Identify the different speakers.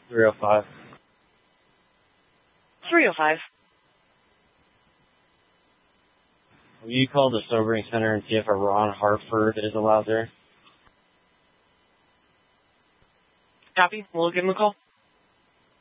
Speaker 1: 305.
Speaker 2: 305.
Speaker 1: Will you call the sobering center and see if a Ron Hartford is allowed there?
Speaker 2: Copy. We'll give him a call.